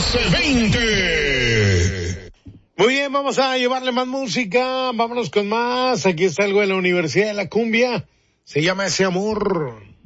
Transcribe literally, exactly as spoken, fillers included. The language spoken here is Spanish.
once veinte. Muy bien, vamos a llevarle más música, vámonos con más. Aquí está algo de la Universidad de la Cumbia, se llama Ese Amor.